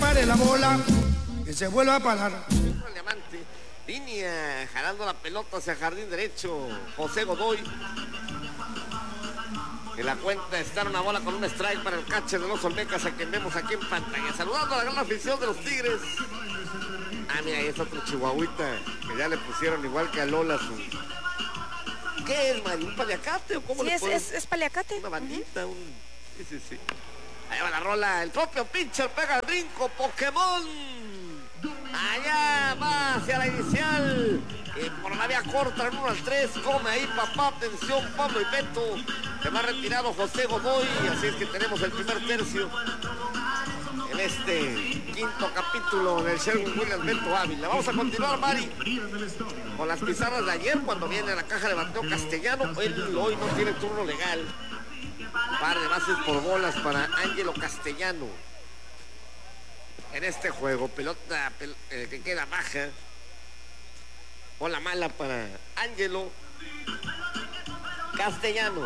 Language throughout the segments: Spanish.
pare la bola, que se vuelva a parar. Diamante, línea, jalando la pelota hacia jardín derecho, José Godoy. En la cuenta está una bola con un strike para el catcher de los Olmecas, a quien vemos aquí en pantalla. Saludando a la gran afición de los Tigres. Ah, mira, ahí está otro chihuahuita, que ya le pusieron igual que a Lola su... ¿Qué es, Mari? ¿Un paliacate o cómo Sí, le ponen? es paliacate. Una bandita, Sí. Ahí va la rola, el propio pitcher pega el brinco, Pokémon. Allá va hacia la inicial. Por la vía corta, en 1-3, come ahí papá, atención Pablo y Beto. Se va retirado José Godoy, así es que tenemos el primer tercio en este quinto capítulo del Sherwin Williams Beto Ávila. Vamos a continuar, Mari, con las pizarras de ayer cuando viene la caja de bateo Castellano. Él hoy no tiene turno legal. Par de bases por bolas para Ángelo Castellano en este juego. Pelota que queda baja. Bola mala para Ángelo Castellano.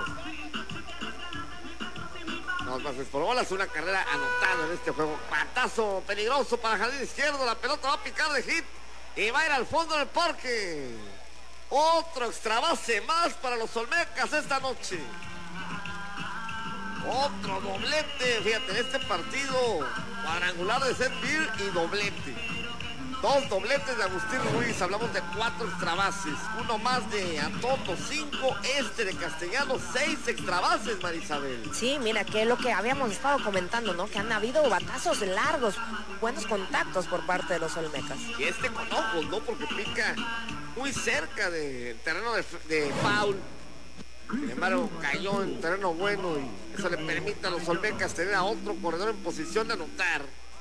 Dos bases por bolas, una carrera anotada en este juego. Patazo peligroso para jardín izquierdo. La pelota va a picar de hit y va a ir al fondo del parque. Otro extra base más para los Olmecas esta noche. Otro doblete, fíjate, en este partido, cuadrangular de Seth Beer y doblete. Dos dobletes de Agustín Ruiz, hablamos de 4 extrabases, uno más de Atondo, 5, de Castellano, 6 extrabases, Marisabel. Sí, mira, que es lo que habíamos estado comentando, ¿no? Que han habido batazos largos, buenos contactos por parte de los Olmecas. Y con ojos, ¿no? Porque pica muy cerca del terreno de foul. Sin embargo, cayó en terreno bueno y eso le permite a los Olmecas tener a otro corredor en posición de anotar.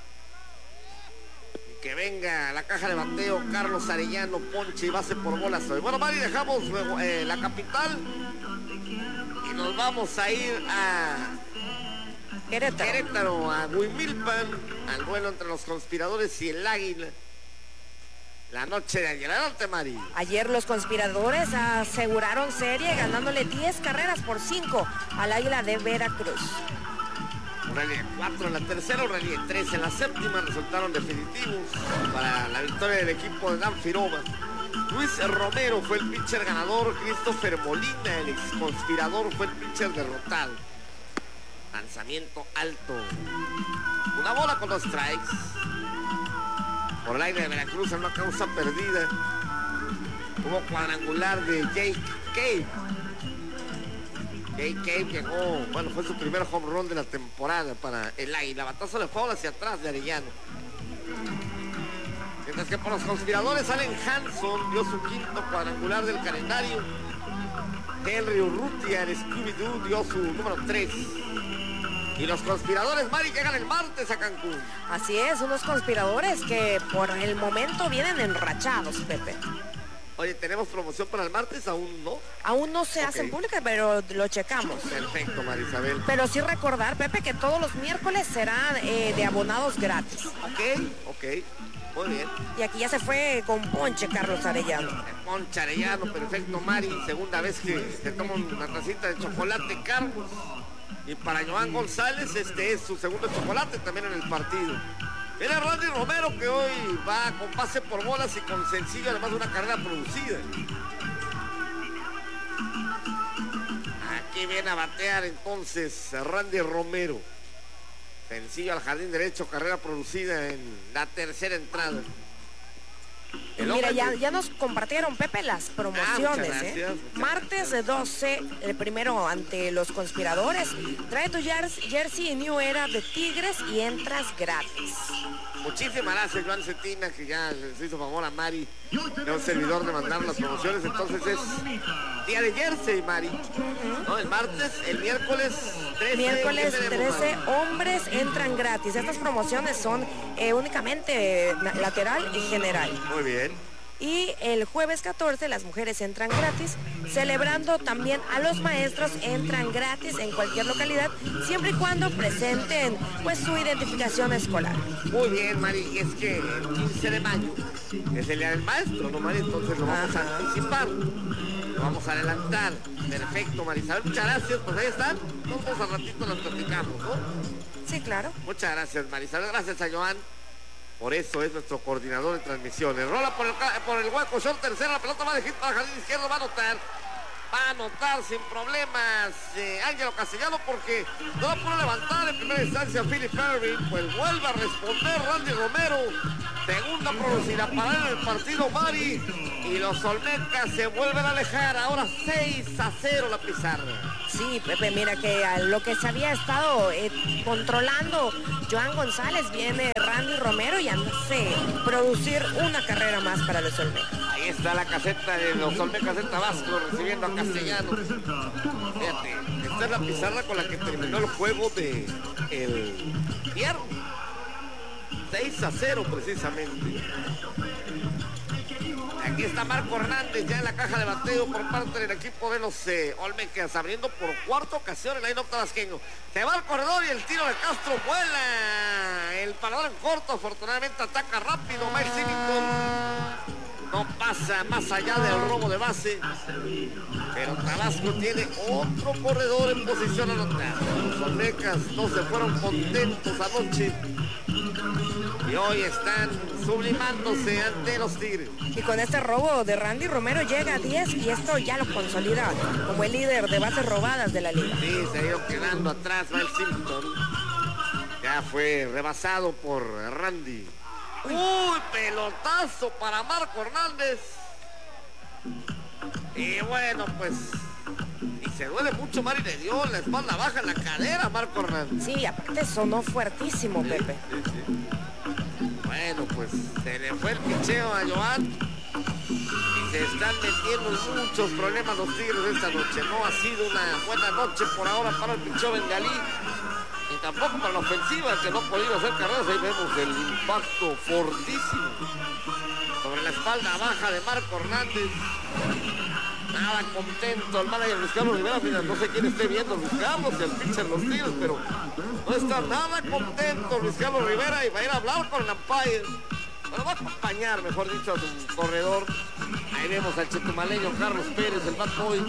Y que venga la caja de bateo, Carlos Arellano, ponche y base por bolas hoy. Bueno, Mari, dejamos la capital y nos vamos a ir a Querétaro, a Huimilpan, al duelo entre los Conspiradores y el Águila. La noche de ayer, adelante, Mari. Ayer los Conspiradores aseguraron serie ganándole 10 carreras por 5 al Águila de Veracruz. Un rally de 4 en la tercera, un rally de 3 en la séptima, resultaron definitivos para la victoria del equipo de Dan Firoma. Luis Romero fue el pitcher ganador, Christopher Molina, el ex Conspirador, fue el pitcher derrotado. Lanzamiento alto. Una bola con 2 strikes. Por el aire de Veracruz en una causa perdida. Hubo cuadrangular de Jake Cave. Jake Cave llegó, bueno, fue su primer home run de la temporada para el Águila. Batazo de foul hacia atrás de Arellano. Mientras que por los Conspiradores, Allen Hanson dio su quinto cuadrangular del calendario. Henry Urrutia, el Scooby-Doo, dio su número 3. Y los Conspiradores, Mari, llegan el martes a Cancún. Así es, unos Conspiradores que por el momento vienen enrachados, Pepe. Oye, ¿tenemos promoción para el martes? ¿Aún no? Aún no se hacen públicas, pero lo checamos. Perfecto, Marisabel. Pero sí recordar, Pepe, que todos los miércoles serán de abonados gratis. Ok, muy bien. Y aquí ya se fue con ponche Carlos Arellano. Ponche Arellano, perfecto, Mari. Segunda vez que se toma una tacita de chocolate, Carlos. Y para Joan González, este es su segundo chocolate también en el partido. Mira Randy Romero, que hoy va con pase por bolas y con sencillo, además de una carrera producida. Aquí viene a batear entonces Randy Romero. Sencillo al jardín derecho, carrera producida en la tercera entrada. Mira, ya nos compartieron, Pepe, las promociones. Martes de 12, el primero ante los Conspiradores. Trae tu jersey y New Era de Tigres y entras gratis. Muchísimas gracias, Joan Cetina, que ya se hizo favor a Mari, de un servidor, de mandar las promociones. Entonces es día de jersey, Mari. ¿No? El martes, el miércoles 13. Miércoles 13, hombres entran gratis. Estas promociones son únicamente lateral y general. Muy bien. Y el jueves 14 las mujeres entran gratis, celebrando también a los maestros, entran gratis en cualquier localidad, siempre y cuando presenten pues su identificación escolar. Muy bien, Mari, es que el 15 de mayo es el día del maestro, ¿no, Mari? Entonces lo vamos a anticipar, lo vamos a adelantar. Perfecto, Marisabel, muchas gracias, pues ahí están, nosotros al ratito nos platicamos, ¿no? Sí, claro. Muchas gracias, Marisabel, gracias a Joan. Por eso es nuestro coordinador de transmisiones. Rola por el hueco, short tercera, la pelota va de hit para el jardín izquierdo, va a anotar sin problemas Ángelo Castellano, porque no la pudo levantar en primera instancia Philip Perry, pues vuelve a responder Randy Romero. Segunda producida para él en el partido, Mari, y los Olmecas se vuelven a alejar, ahora 6-0 la pizarra. Sí, Pepe, mira que a lo que se había estado controlando Joan González, viene Randy Romero y hace producir una carrera más para los Olmecas. Ahí está la caseta de los Olmecas de Tabasco recibiendo a Castellano. Fíjate, esta es la pizarra con la que terminó el juego de el viernes. 6-0 precisamente. Aquí está Marco Hernández ya en la caja de bateo por parte del equipo de los Olmecas, abriendo por cuarta ocasión el line-up tabasqueño. Se va al corredor y el tiro de Castro vuela. El parador en corto, afortunadamente ataca rápido Mike Symington. No pasa más allá del robo de base, pero Tabasco tiene otro corredor en posición anotada. Los Olmecas no se fueron contentos anoche y hoy están sublimándose ante los Tigres. Y con este robo de Randy Romero llega a 10 y esto ya lo consolida como el líder de bases robadas de la liga. Sí, se ha ido quedando atrás Mike Symington. Ya fue rebasado por Randy. ¡Uy! Pelotazo para Marco Hernández. Y bueno, pues... Y se duele mucho, Mari, le dio la espalda baja en la cadera a Marco Hernández. Sí, aparte sonó fuertísimo, Pepe. Sí. Bueno, pues se le fue el picheo a Joan. Y se están metiendo en muchos problemas los Tigres esta noche. No ha sido una buena noche por ahora para el picheo bengalí. Y tampoco para la ofensiva, que no ha podido hacer carreras. Ahí vemos el impacto fortísimo sobre la espalda baja de Marco Hernández. Nada contento el manager Luis Carlos Rivera. Mira, no sé quién esté viendo Luis Carlos y el pitcher los Tigres, pero no está nada contento Luis Carlos Rivera y va a ir a hablar con el umpire. Bueno, va a acompañar, mejor dicho, a su corredor. Ahí vemos al chetumaleño Carlos Pérez, el bad boy.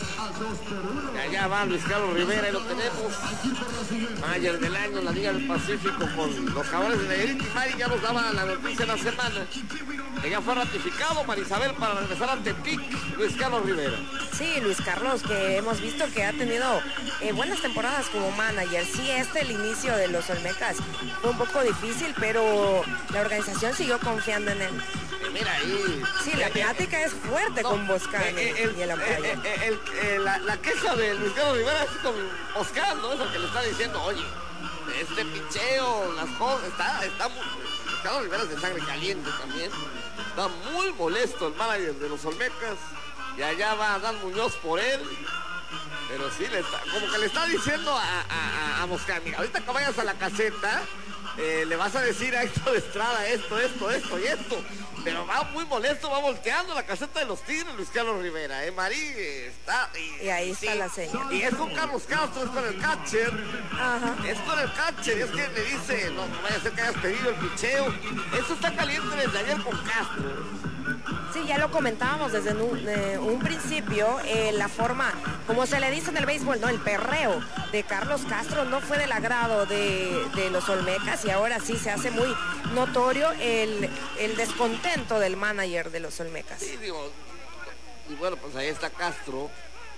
Y allá va Luis Carlos Rivera, ahí lo tenemos. Manager del año en la Liga del Pacífico con los Jaguares de Nayarit. Y Mari ya nos daba la noticia en la semana que ya fue ratificado Marisabel para regresar ante Tepic, Luis Carlos Rivera. Sí, Luis Carlos, que hemos visto que ha tenido buenas temporadas como manager. Sí, el inicio de los Olmecas fue un poco difícil, pero la organización siguió confiando en él. Mira ahí. Sí, la plática es fuerte con Boscan y el umpire. La queja de Luis Carlos Rivera es con Boscan, ¿no? Eso que le está diciendo, oye, este picheo, las cosas, está muy... Luis Carlos Rivera es de sangre caliente también. Está muy molesto el manager de los Olmecas. Y allá va Dan Muñoz por él. Pero sí, como que le está diciendo a Boscan, mira, ahorita que vayas a la caseta, le vas a decir a Héctor Estrada esto y esto. Pero va muy molesto, va volteando la caseta de los Tigres Luis Carlos Rivera. Marí está... Y ahí está la señal. Y es con Carlos Castro, es con el catcher. Ajá. Es con el catcher, es que le dice, no vaya a ser que hayas pedido el picheo. Eso está caliente desde ayer con Castro. Sí, ya lo comentábamos desde un principio, la forma, como se le dice en el béisbol, ¿no? El perreo de Carlos Castro no fue del agrado de los Olmecas y ahora sí se hace muy notorio el descontento del manager de los Olmecas. Sí, digo, y bueno, pues ahí está Castro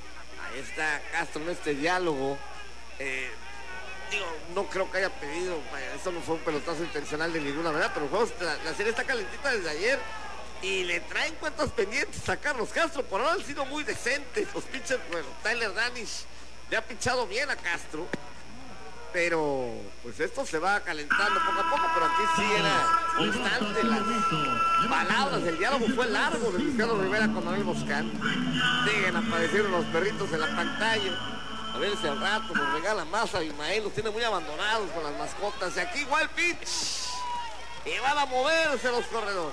en este diálogo. Digo, no creo que haya pedido, eso no fue un pelotazo intencional de ninguna manera, pero el juego, la serie está calentita desde ayer. Y le traen cuentas pendientes a Carlos Castro. Por ahora han sido muy decentes los pitchers. Bueno, Tyler Danish le ha pichado bien a Castro. Pero pues esto se va calentando poco a poco. Pero aquí sí era constante las palabras. El diálogo fue largo de Luis Carlos Rivera con Manuel Boscan. Siguen apareciendo los perritos en la pantalla. A ver si al rato nos regala más a Ismael. Los tiene muy abandonados con las mascotas. Y aquí igual pitch. Y van a moverse los corredores.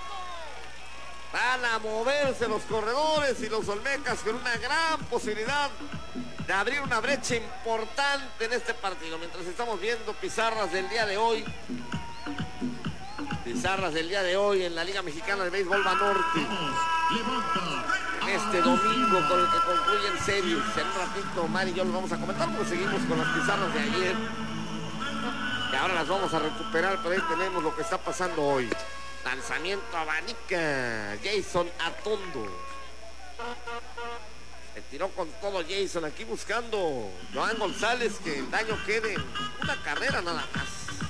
Van a moverse los corredores y los Olmecas con una gran posibilidad de abrir una brecha importante en este partido. Mientras estamos viendo pizarras del día de hoy. Pizarras del día de hoy en la Liga Mexicana de Béisbol Banorte. En este domingo con el que concluyen series. En un ratito Omar y yo lo vamos a comentar porque seguimos con las pizarras de ayer. Y ahora las vamos a recuperar, pero ahí tenemos lo que está pasando hoy. Lanzamiento abanica, Jason Atondo. Se tiró con todo Jason, aquí buscando Joan González que el daño quede en una carrera nada más.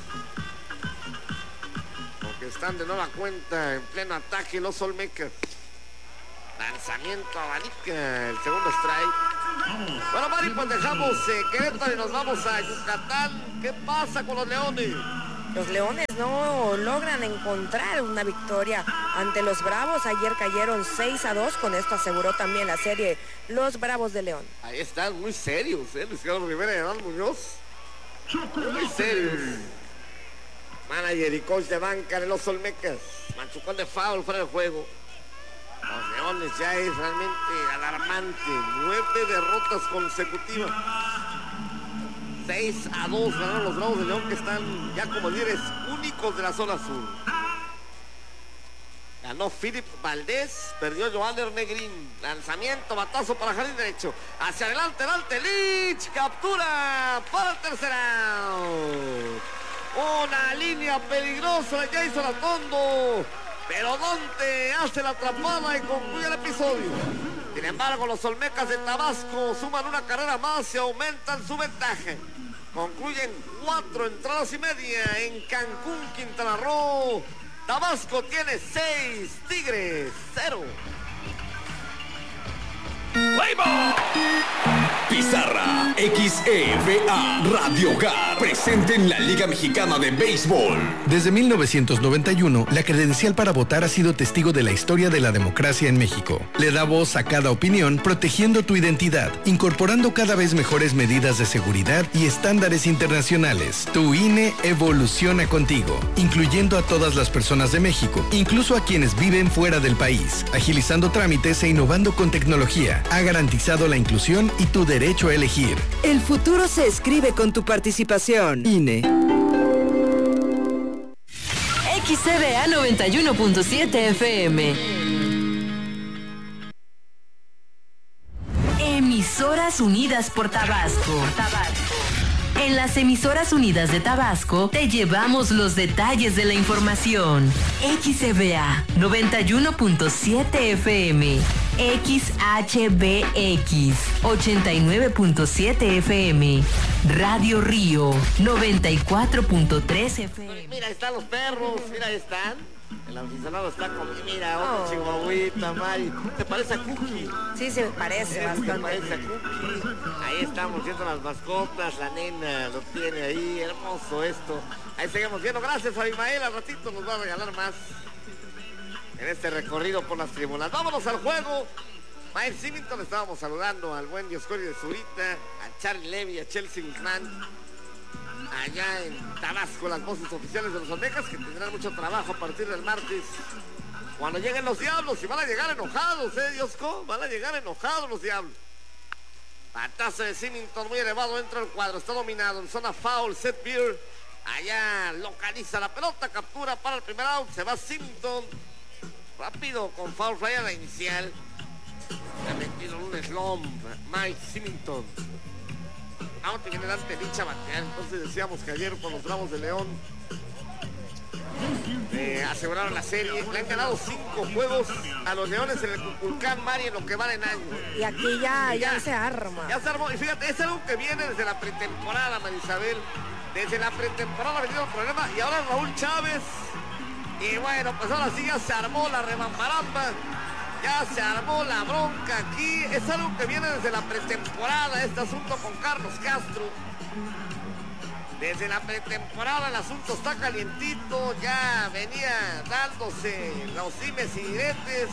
Porque están de nueva cuenta en pleno ataque los Olmecas. Lanzamiento abanica, el segundo strike. Bueno, Mari, pues dejamos Querétaro y nos vamos a Yucatán. ¿Qué pasa con los Leones? Los Leones no logran encontrar una victoria ante los Bravos. Ayer cayeron 6-2. Con esto aseguró también la serie los Bravos de León. Ahí están muy serios, Luis Carlos Rivera y Adán Muñoz. Muy serios. Manager y coach de banca de los Olmecas. Machucón de foul fuera del juego. Los Leones ya es realmente alarmante. 9 derrotas consecutivas. 6-2 ganaron los Bravos de León, que están ya como líderes únicos de la zona sur. Ganó Philip Valdés, perdió Joander Negrín. Lanzamiento, batazo para jardín derecho. Hacia adelante, Lich, captura para el tercer out. Una línea peligrosa de Jason Atondo. Pero Dante hace la atrapada y concluye el episodio. Sin embargo, los Olmecas de Tabasco suman una carrera más y aumentan su ventaja. Concluyen 4 entradas y media en Cancún, Quintana Roo. Tabasco tiene 6, Tigres 0. Pizarra XEVA Radio Hogar presente en la Liga Mexicana de Béisbol. Desde 1991, la credencial para votar ha sido testigo de la historia de la democracia en México. Le da voz a cada opinión, protegiendo tu identidad, incorporando cada vez mejores medidas de seguridad y estándares internacionales. Tu INE evoluciona contigo, incluyendo a todas las personas de México, incluso a quienes viven fuera del país, agilizando trámites e innovando con tecnología. Ha garantizado la inclusión y tu derecho a elegir. El futuro se escribe con tu participación. INE. XCBA 91.7 FM. Emisoras Unidas por Tabasco. En las Emisoras Unidas de Tabasco te llevamos los detalles de la información. XCBA 91.7 FM. XHBX 89.7 FM. Radio Río 94.3 FM. Mira, ahí están los perros, mira, ahí están. El aficionado está con... Mira, otro chihuahuita, Mari. ¿Te parece a Cookie? Sí, se parece bastante. Se parece a Cookie. Ahí estamos viendo las mascotas, la nena lo tiene ahí, hermoso esto. Ahí seguimos viendo, gracias a Abimael, al ratito nos va a regalar más en este recorrido por las tribunas. Vámonos al juego. Mike Symington, estábamos saludando al buen Dioscori de Zurita, a Charlie Levy, a Chelsea Guzmán. Allá en Tabasco, las voces oficiales de los Olmecas, que tendrán mucho trabajo a partir del martes. Cuando lleguen los Diablos, y van a llegar enojados, Diosco, van a llegar enojados los Diablos. Batazo de Symington muy elevado dentro del cuadro, está dominado en zona foul, Seth Beer. Allá localiza la pelota, captura para el primer out, se va Symington. Rápido con foul fly a la inicial. Ha metido en un slump Mike Symington. Ahora viene Dante Lich a batear. Entonces decíamos que ayer con los Bravos de León aseguraron la serie. Le han ganado 5 juegos a los Leones en el Cuculcán, Mari, en lo que va en año. Y aquí ya se arma. Ya se armó. Y fíjate, es algo que viene desde la pretemporada, Marisabel. Desde la pretemporada ha venido el problema. Y ahora Raúl Chávez. Y bueno, pues ahora sí ya se armó la rebambaramba. Ya se armó la bronca aquí. Es algo que viene desde la pretemporada, este asunto con Carlos Castro. Desde la pretemporada el asunto está calientito. Ya venía dándose los dimes y diretes.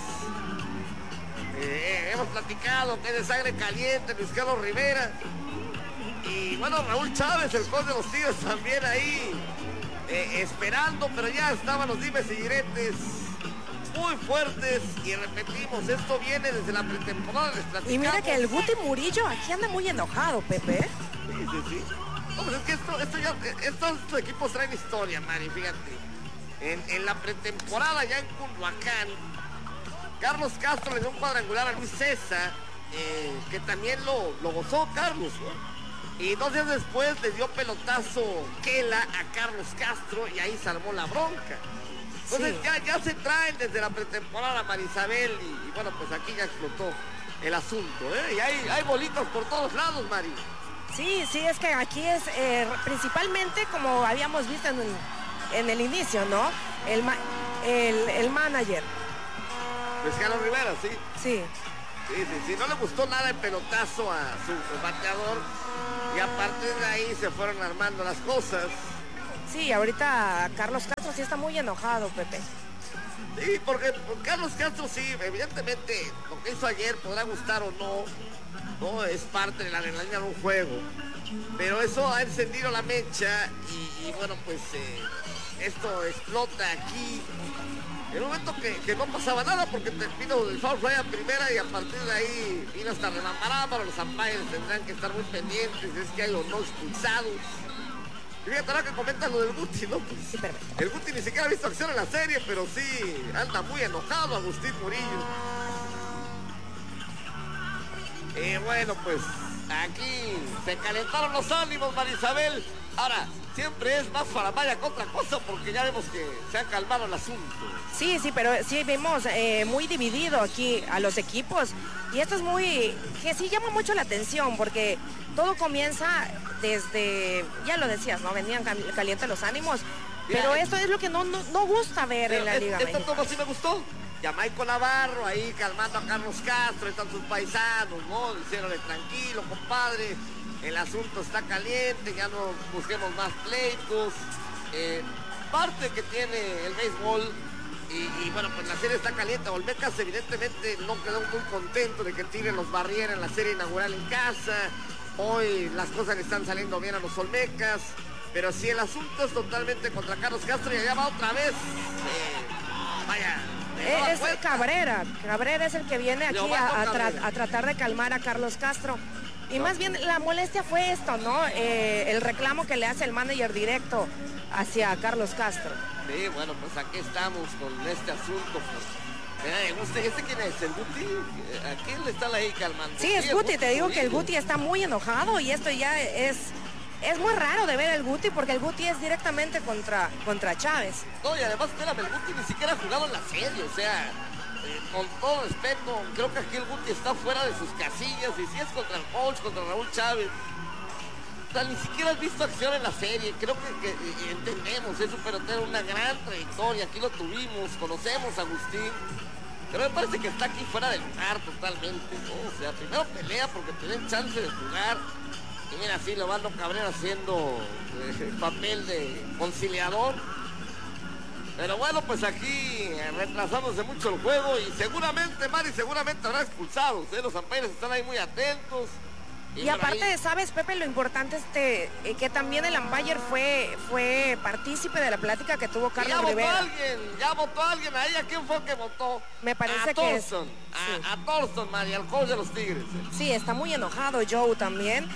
Hemos platicado que es de sangre caliente Luis Carlos Rivera. Y bueno, Raúl Chávez, el coach de los Tigres, también ahí esperando, pero ya estaban los dimes y diretes muy fuertes. Y repetimos, esto viene desde la pretemporada. Y mira que el Guti Murillo aquí anda muy enojado, Pepe. Sí. No, pues es que estos equipos traen historia, Mari, fíjate. En la pretemporada ya en Culhuacán, Carlos Castro le dio un cuadrangular a Luis César, que también lo gozó Carlos, ¿no? Y 2 días después le dio pelotazo Kela a Carlos Castro y ahí se armó la bronca. Entonces ya se traen desde la pretemporada Marisabel y bueno, pues aquí ya explotó el asunto, ¿eh? Y hay bolitas por todos lados, Mari. Sí, es que aquí es principalmente como habíamos visto en el inicio, ¿no? El manager. Pescano Rivera, sí. Sí. Sí, no le gustó nada el pelotazo a su bateador y a partir de ahí se fueron armando las cosas. Sí, ahorita Carlos Castro sí está muy enojado, Pepe. Sí, porque Carlos Castro sí, evidentemente lo que hizo ayer podrá gustar o no es parte de la adrenalina de un juego, pero eso ha encendido la mecha y bueno, pues esto explota aquí. En un momento que no pasaba nada porque vino el foul fly a primera y a partir de ahí vino hasta remamparada, pero los umpires tendrán que estar muy pendientes, es que hay los no expulsados. Y fíjate ahora que comentan lo del Guti, ¿no? Pues, sí, perfecto. El Guti ni siquiera ha visto acción en la serie, pero sí anda muy enojado Agustín Murillo. Y bueno, pues aquí se calentaron los ánimos, Marisabel. Ahora, siempre es más faramaya que otra cosa porque ya vemos que se ha calmado el asunto. Sí, pero sí vemos muy dividido aquí a los equipos y esto es que sí llama mucho la atención porque todo comienza desde, ya lo decías, ¿no? Venían calientes los ánimos, pero esto es lo que no gusta ver en la Liga Mexicana. Esta toma sí me gustó. Ya Michael Navarro ahí calmando a Carlos Castro, están sus paisanos, ¿no? Diciéndole tranquilo, compadre, el asunto está caliente, ya no busquemos más pleitos. Parte que tiene el béisbol y bueno, pues la serie está caliente. Olmecas evidentemente no quedó muy contento de que Tigres los barriera en la serie inaugural en casa. Hoy las cosas le están saliendo bien a los Olmecas, pero si el asunto es totalmente contra Carlos Castro y allá va otra vez, vaya. Es Cabrera es el que viene aquí a tratar de calmar a Carlos Castro. Y más bien la molestia fue esto, ¿no? El reclamo que le hace el manager directo hacia Carlos Castro. Sí, bueno, pues aquí estamos con este asunto. ¿Este quién es? ¿El Guti? ¿A quién le está ahí calmando? Sí, es Guti, te digo que el Guti está muy enojado y esto ya es muy raro de ver el Guti porque el Guti es directamente contra Chávez. No, y además, espérame, el Guti ni siquiera ha jugado en la serie, o sea, con todo respeto, creo que aquí el Guti está fuera de sus casillas y si es contra el coach, contra Raúl Chávez. O sea, ni siquiera has visto acción en la serie, creo que entendemos, es un pelotero, una gran trayectoria, aquí lo tuvimos, conocemos a Agustín, pero me parece que está aquí fuera de lugar totalmente, ¿no? O sea, primero pelea porque te den chance de jugar, y mira, así Leobaldo Cabrera haciendo el papel de conciliador, pero bueno, pues aquí retrasándose mucho el juego y seguramente, Mari, habrá expulsados, los umpires están ahí muy atentos. Y aparte, ahí, ¿sabes, Pepe? Lo importante es que también el umpire fue partícipe de la plática que tuvo Carlos Rivera. Ya votó alguien ahí. ¿A quién fue que votó? Me parece que es... A Thorston, María, al coach de los Tigres. Sí, está muy enojado Joe también.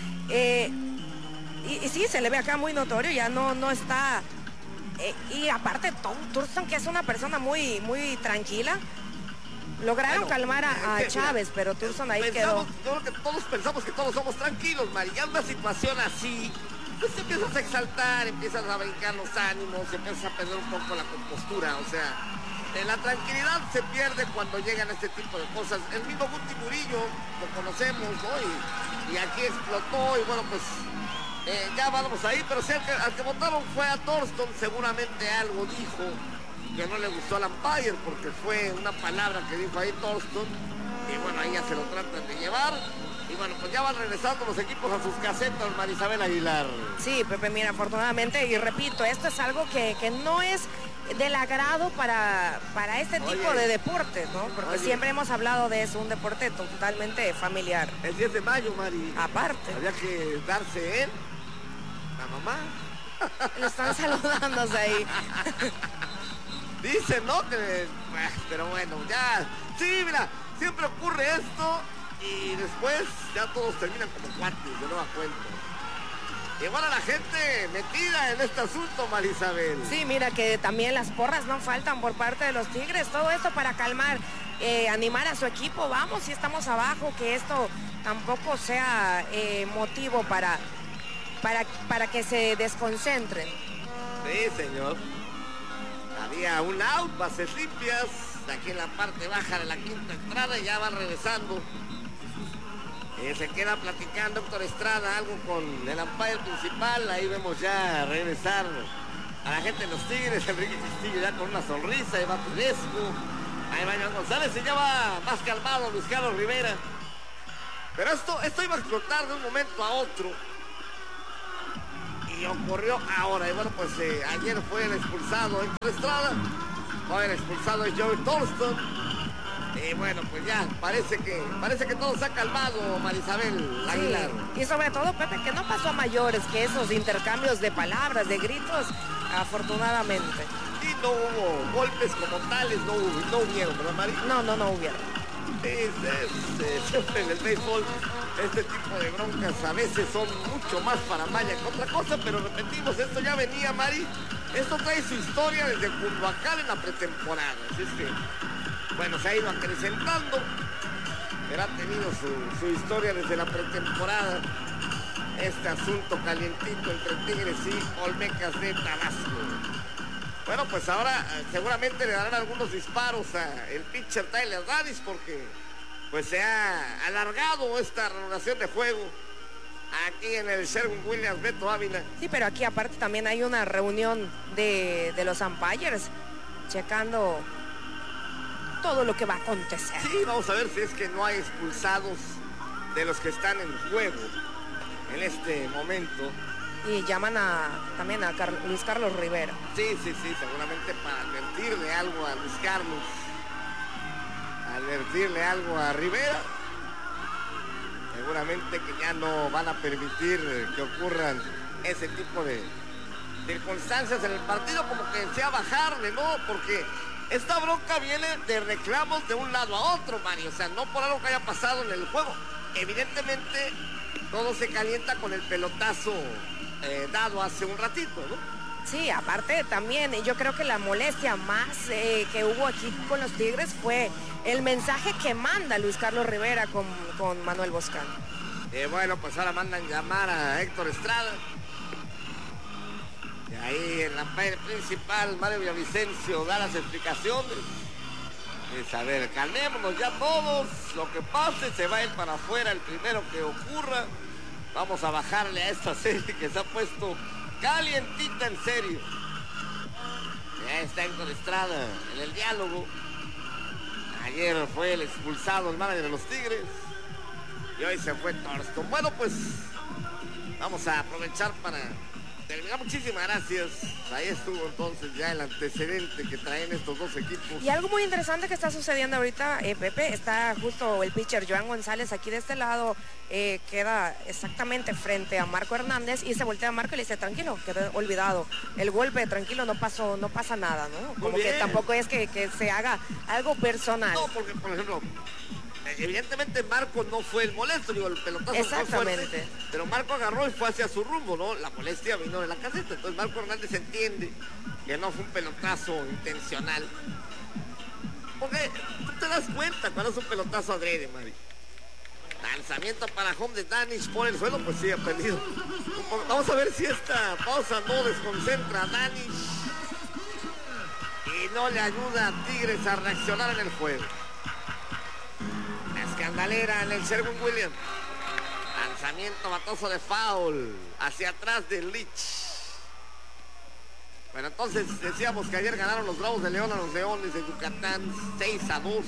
Y sí, se le ve acá muy notorio, ya no está... y aparte, Thurston, que es una persona muy, muy tranquila, lograron calmar a Chávez, pero Thurston ahí quedó. Yo creo que todos pensamos que todos somos tranquilos, Mari. Ya una situación así, pues te empiezas a exaltar, empiezas a brincar los ánimos, empiezas a perder un poco la compostura. O sea, la tranquilidad se pierde cuando llegan este tipo de cosas. El mismo Guti Murillo, lo conocemos, ¿no? Y aquí explotó y bueno, pues ya vamos ahí, pero si al que votaron fue a Thorston, seguramente algo dijo que no le gustó al umpire porque fue una palabra que dijo ahí Thorston y bueno, ahí ya se lo tratan de llevar y bueno, pues ya van regresando los equipos a sus casetas, Marisabel Aguilar. Sí, Pepe, mira, afortunadamente, y repito, esto es algo que no es del agrado para este tipo de deportes, ¿no? Porque siempre hemos hablado de eso, un deporte totalmente familiar. El 10 de mayo, Mari. Aparte. Había que darse él, la mamá. Lo están saludándose ahí. Dicen, ¿no? Pero bueno, ya. Sí, mira, siempre ocurre esto y después ya todos terminan como cuates de nueva cuenta. Igual a la gente metida en este asunto, Marisabel. Sí, mira que también las porras no faltan por parte de los Tigres. Todo esto para calmar, animar a su equipo. Vamos, si estamos abajo, que esto tampoco sea motivo para para que se desconcentren. Sí, señor. Había un out, bases limpias, aquí en la parte baja de la quinta entrada y ya van regresando. Se queda platicando Héctor Estrada algo con el umpire principal. Ahí vemos ya regresar a la gente de los Tigres. Enrique Castillo ya con una sonrisa, Iván Tedesco. Ahí va Iván González y ya va más calmado Luis Carlos Rivera. Pero esto iba a explotar de un momento a otro. Y ocurrió ahora. Y bueno, pues ayer fue el expulsado Héctor Estrada. Hoy el expulsado es Joey Thorston. Y bueno, pues ya, parece que todo se ha calmado, Marisabel Aguilar. Sí, y sobre todo, Pepe, que no pasó a mayores que esos intercambios de palabras, de gritos, afortunadamente. Y no hubo golpes como tales, no hubieron, ¿verdad, Mari? No hubieron. Siempre en el béisbol, este tipo de broncas a veces son mucho más para malla que otra cosa, pero repetimos, esto ya venía, Mari. Esto trae su historia desde Culhuacán en la pretemporada. Así es que, bueno, se ha ido acrecentando, pero ha tenido su historia desde la pretemporada. Este asunto calientito entre Tigres y Olmecas de Tabasco. Bueno, pues ahora seguramente le darán algunos disparos al pitcher Tyler Danis porque pues se ha alargado esta reanudación de juego aquí en el Sherwin-Williams Beto Ávila. Sí, pero aquí aparte también hay una reunión de los umpires checando todo lo que va a acontecer. Sí, vamos a ver si es que no hay expulsados de los que están en juego en este momento. Y llaman también a Luis Carlos Rivera. Sí, seguramente para advertirle algo a Luis Carlos, advertirle algo a Rivera. Seguramente que ya no van a permitir que ocurran ese tipo de circunstancias en el partido, como que sea bajarle, ¿no? Porque esta bronca viene de reclamos de un lado a otro, Mario. O sea, no por algo que haya pasado en el juego. Evidentemente, todo se calienta con el pelotazo dado hace un ratito, ¿no? Sí, aparte también yo creo que la molestia más que hubo aquí con los Tigres fue el mensaje que manda Luis Carlos Rivera con Manuel Boscán. Bueno, pues ahora mandan llamar a Héctor Estrada. Y ahí en la pared principal, Mario Villavicencio da las explicaciones. Es, a ver, calmémonos ya todos, lo que pase se va a ir para afuera el primero que ocurra. Vamos a bajarle a esta serie que se ha puesto calientita en serio. Ya está Héctor Estrada en el diálogo. Ayer fue el expulsado el manager de los Tigres y hoy se fue Thorston. Bueno, pues vamos a aprovechar para terminar. Muchísimas gracias. Ahí estuvo entonces ya el antecedente que traen estos dos equipos. Y algo muy interesante que está sucediendo ahorita, Pepe, está justo el pitcher Joan González aquí de este lado, queda exactamente frente a Marco Hernández y se voltea a Marco y le dice, tranquilo, quedó olvidado. El golpe, tranquilo, no pasa nada, ¿no? Como que tampoco es que se haga algo personal. No, porque, por ejemplo, evidentemente Marco no fue el molesto, digo, el pelotazo fue fuerte, pero Marco agarró y fue hacia su rumbo, ¿no? La molestia vino de la caseta, entonces Marco Hernández entiende que no fue un pelotazo intencional. Porque tú te das cuenta cuando es un pelotazo adrede, Mari. Lanzamiento para home de Danish por el suelo, pues sí, ha perdido. Vamos a ver si esta pausa no desconcentra a Danish y no le ayuda a Tigres a reaccionar en el juego. Escandalera en el Sherwin-Williams. Lanzamiento batoso de foul hacia atrás de Lich. Bueno, entonces decíamos que ayer ganaron los Bravos de León a los Leones de Yucatán 6-2.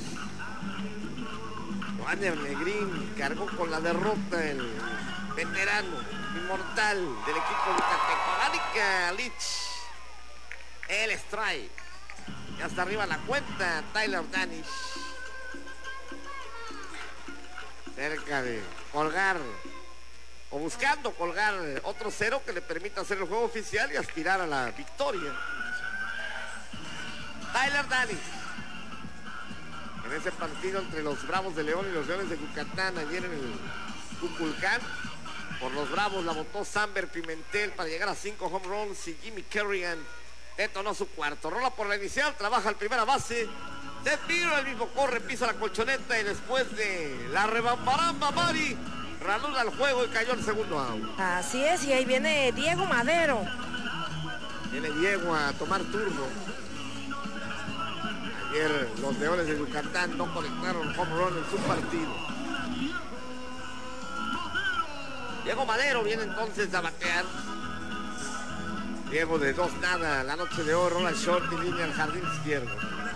Wander Negrín cargó con la derrota el veterano inmortal del equipo yucateco. Anica Lich. El strike. Ya está arriba la cuenta Tyler Danish. Cerca de colgar o buscando colgar otro cero que le permita hacer el juego oficial y aspirar a la victoria. Tyler Danish en ese partido entre los Bravos de León y los Leones de Yucatán ayer en el Cuculcán. Por los Bravos la votó Samber Pimentel para llegar a 5 home runs y Jimmy Kerrigan detonó su cuarto. Rola por la inicial, trabaja en primera base. Seth Beer, el mismo corre, pisa la colchoneta y después de la rebambaramba, Mari, reanuda el juego y cayó el segundo out. Así es, y ahí viene Diego Madero. Viene Diego a tomar turno. Ayer los Leones de Yucatán no conectaron home run en su partido. Diego Madero viene entonces a batear. Diego de 2-0 la noche de hoy, rola short y línea al jardín izquierdo.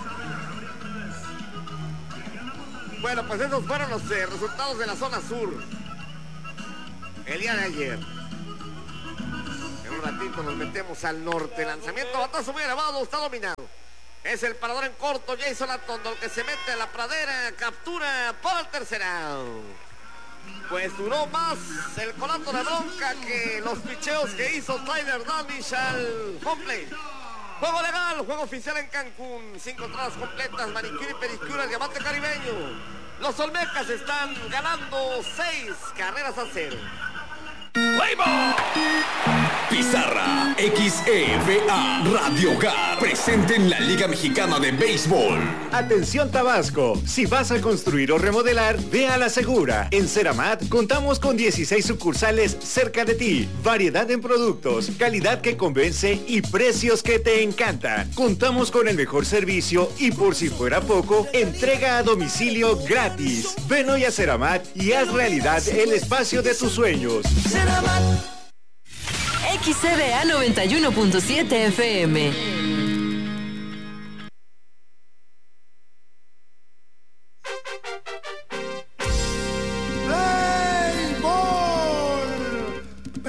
Bueno, pues esos fueron los resultados de la zona sur el día de ayer. En un ratito nos metemos al norte. Lanzamiento, batazo muy elevado, está dominado. Es el parador en corto, Jason Atondo, el que se mete a la pradera, captura para el tercer out. Pues duró más el conato de bronca que los picheos que hizo Tyler Danish al home plate. Juego legal, juego oficial en Cancún. 5 entradas completas, manicure y pedicure al diamante caribeño. Los Olmecas están ganando 6-0. Pizarra XEVA Radio Hogar presente en la Liga Mexicana de Béisbol. Atención Tabasco, si vas a construir o remodelar, ve a La Segura. En Ceramat contamos con 16 sucursales cerca de ti, variedad en productos, calidad que convence y precios que te encantan. Contamos con el mejor servicio y por si fuera poco, entrega a domicilio gratis. Ven hoy a Ceramat y haz realidad el espacio de tus sueños. XCBA 91.7 FM.